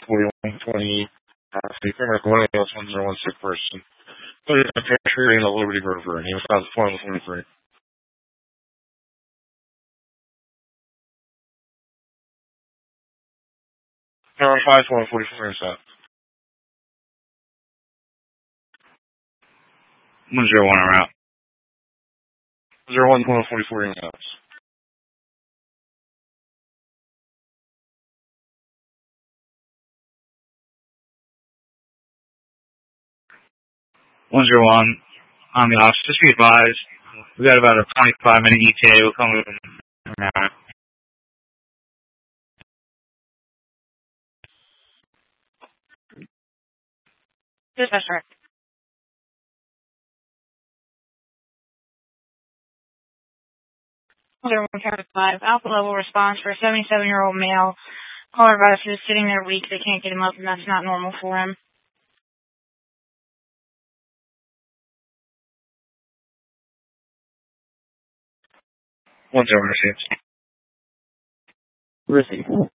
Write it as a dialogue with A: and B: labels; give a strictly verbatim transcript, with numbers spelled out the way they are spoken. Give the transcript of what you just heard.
A: forty-one twenty. Uh, the criminal one zero one six person. So he's a pantry in the Liberty River, and he was found at four twenty-three. Around five one forty-four intercept. one zero one are out. zero one one forty-four intercepts. one zero one on the office. Just be advised, we got about a twenty-five minute E T A. We'll come with an
B: Yes, that's right. zero one five. Alpha level response for a seventy-seven-year-old male. Caller advised he was sitting there weak. They can't get him up, and that's not normal for him.
A: one zero received.
C: Receive.